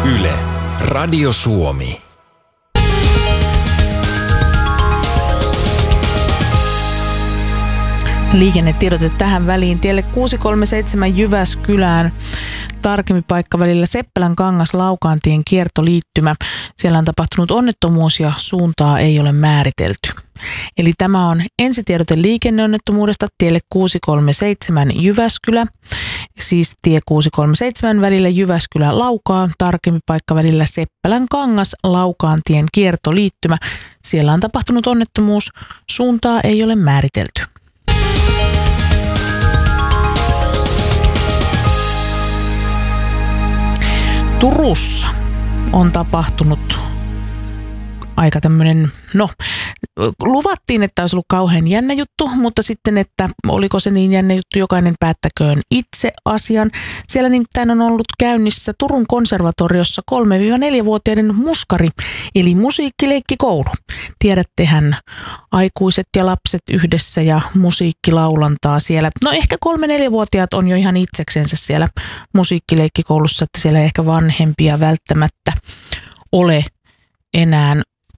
Yle, Radio Suomi. Liikennetiedote tähän väliin. Tielle 637 Jyväskylään. Tarkempi paikka välillä Seppälänkangas Laukaantien kiertoliittymä. Siellä on tapahtunut onnettomuus ja suuntaa ei ole määritelty. Eli tämä on ensitiedote liikenneonnettomuudesta tielle 637 Jyväskylä. Siis tie 637 välillä Jyväskylä-Laukaa. Tarkempi paikka välillä Seppälänkangas Laukaantien kiertoliittymä. Siellä on tapahtunut onnettomuus. Suuntaa ei ole määritelty. Turussa on tapahtunut aika tämmöinen, luvattiin, että olisi ollut kauhean jännä juttu, mutta sitten, että oliko se niin jännä juttu, jokainen päättäköön itse asian. Siellä nimittäin on ollut käynnissä Turun konservatoriossa 3-4-vuotiaiden muskari, eli musiikkileikkikoulu. Tiedättehän aikuiset ja lapset yhdessä ja musiikkilaulantaa siellä. No ehkä 3-4-vuotiaat on jo ihan itseksensä siellä musiikkileikkikoulussa, että siellä ei ehkä vanhempia välttämättä ole enää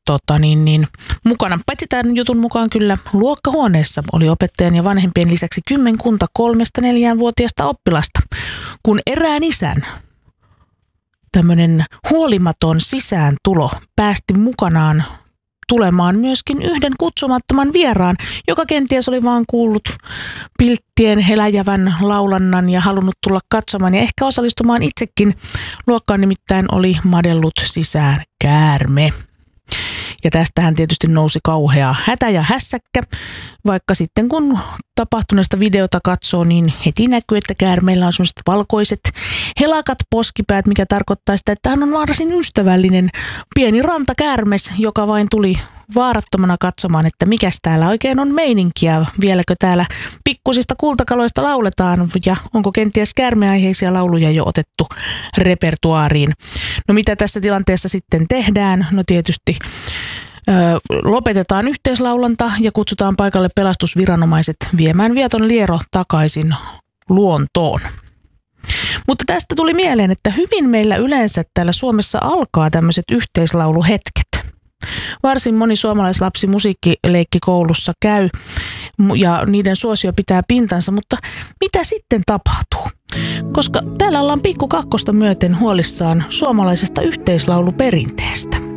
mukana. Paitsi tämän jutun mukaan kyllä luokkahuoneessa oli opettajan ja vanhempien lisäksi kymmenkunta 3-4-vuotiaista oppilasta, kun erään isän tämmöinen huolimaton sisääntulo päästi mukanaan tulemaan myöskin yhden kutsumattoman vieraan, joka kenties oli vaan kuullut pilttien heläjävän laulannan ja halunnut tulla katsomaan ja ehkä osallistumaan itsekin. Luokkaan nimittäin oli madellut sisään käärme. Ja tästähän tietysti nousi kauhea hätä ja hässäkkä, vaikka sitten kun tapahtuneesta videota katsoo, niin heti näkyy, että käärmeillä on sellaiset valkoiset helakat poskipäät, mikä tarkoittaa sitä, että hän on varsin ystävällinen pieni rantakäärmes, joka vain tuli vaarattomana katsomaan, että mikäs täällä oikein on meininkiä, vieläkö täällä pikkusista kultakaloista lauletaan ja onko kenties käärmeaiheisia lauluja jo otettu repertuaariin. No mitä tässä tilanteessa sitten tehdään? No tietysti lopetetaan yhteislaulanta ja kutsutaan paikalle pelastusviranomaiset viemään vieton liero takaisin luontoon. Mutta tästä tuli mieleen, että hyvin meillä yleensä täällä Suomessa alkaa tämmöiset yhteislauluhetket. Varsin moni suomalaislapsi musiikkileikkikoulussa käy ja niiden suosio pitää pintansa, mutta mitä sitten tapahtuu? Koska täällä ollaan pikku kakkosta myöten huolissaan suomalaisesta yhteislauluperinteestä.